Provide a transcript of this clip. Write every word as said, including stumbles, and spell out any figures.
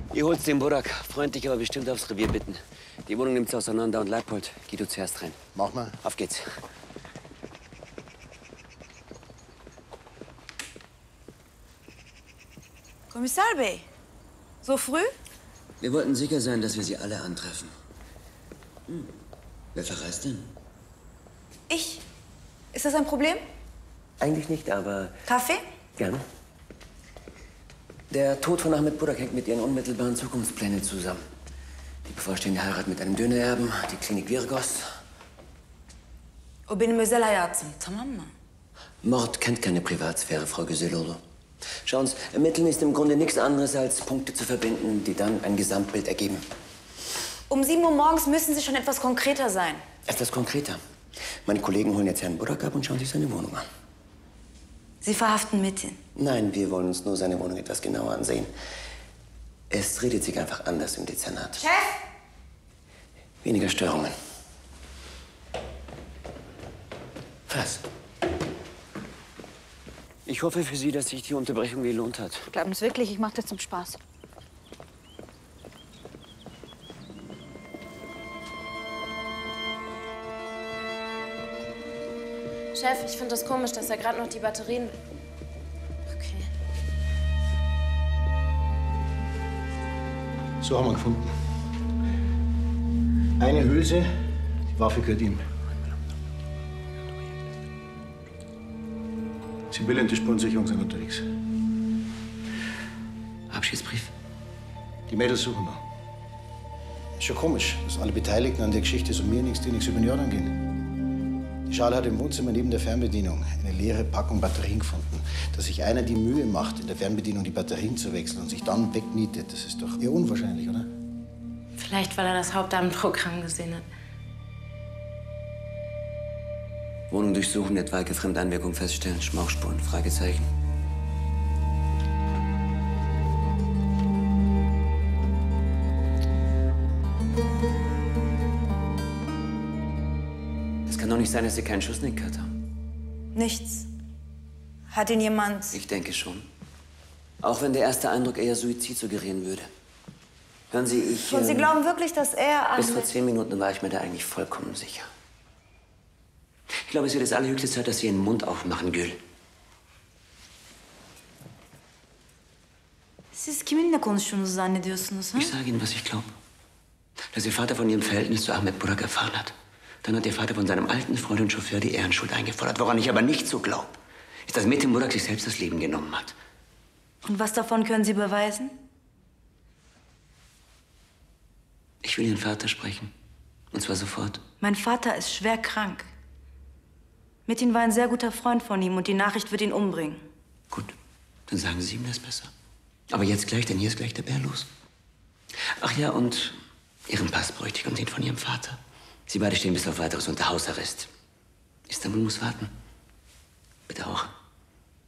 Ihr holt's den Burak. Freundlich, aber bestimmt aufs Revier bitten. Die Wohnung nimmt's auseinander und Leitpold, geh du zuerst rein. Mach mal. Auf geht's. Kommissar Bey, so früh? Wir wollten sicher sein, dass wir sie alle antreffen. Hm. Wer verreist denn? Ich. Ist das ein Problem? Eigentlich nicht, aber... Kaffee? Gerne. Der Tod von Ahmed Burak hängt mit ihren unmittelbaren Zukunftsplänen zusammen. Die bevorstehende Heirat mit einem Dönererben, die Klinik Virgos. O benim özel hayatım, tamam mı? Mord kennt keine Privatsphäre, Frau Güzelolo. Schauen Sie, Ermitteln ist im Grunde nichts anderes, als Punkte zu verbinden, die dann ein Gesamtbild ergeben. Um sieben Uhr morgens müssen Sie schon etwas konkreter sein. Etwas konkreter. Meine Kollegen holen jetzt Herrn Burak ab und schauen sich seine Wohnung an. Sie verhaften Metin. Nein, wir wollen uns nur seine Wohnung etwas genauer ansehen. Es redet sich einfach anders im Dezernat. Chef! Weniger Störungen. Was? Ich hoffe für Sie, dass sich die Unterbrechung gelohnt hat. Glauben Sie wirklich, ich mache das zum Spaß? Chef, ich finde das komisch, dass er gerade noch die Batterien... Okay. So haben wir gefunden. Eine Hülse, die Waffe gehört ihm. Sibylle und die Spurensicherung sind unterwegs. Abschiedsbrief? Die Mädels suchen noch. Ist schon komisch, dass alle Beteiligten an der Geschichte so mir nichts, die nichts über den Jordan gehen. Die Schale hat im Wohnzimmer neben der Fernbedienung eine leere Packung Batterien gefunden. Dass sich einer die Mühe macht, in der Fernbedienung die Batterien zu wechseln und sich dann wegnietet, das ist doch eher unwahrscheinlich, oder? Vielleicht, weil er das Hauptabendprogramm gesehen hat. Wohnung durchsuchen, etwaige Fremdeinwirkung feststellen, Schmauchspuren, Fragezeichen. Es kann doch nicht sein, dass Sie keinen Schuss in den gehört haben. Nichts. Hat ihn jemand... Ich denke schon. Auch wenn der erste Eindruck eher Suizid suggerieren würde. Hören Sie, ich... Und Sie ähm, glauben wirklich, dass er... Bis vor Ahmed- zehn Minuten war ich mir da eigentlich vollkommen sicher. Ich glaube, es wird jetzt allerhöchste Zeit, dass Sie Ihren Mund aufmachen, Gül. Siz kiminle konuştuğunuzu zannediyorsunuz, ha? Ich sage Ihnen, was ich glaube. Dass Ihr Vater von Ihrem Verhältnis zu Ahmed Burak erfahren hat. Dann hat Ihr Vater von seinem alten Freund und Chauffeur die Ehrenschuld eingefordert. Woran ich aber nicht so glaube, ist, dass Metin Burak sich selbst das Leben genommen hat. Und was davon können Sie beweisen? Ich will Ihren Vater sprechen. Und zwar sofort. Mein Vater ist schwer krank. Metin war ein sehr guter Freund von ihm und die Nachricht wird ihn umbringen. Gut, dann sagen Sie ihm das besser. Aber jetzt gleich, denn hier ist gleich der Bär los. Ach ja, und Ihren Pass bräuchte ich und den von Ihrem Vater. Sie beide stehen bis auf Weiteres unter Hausarrest. Istanbul muss warten. Bitte auch.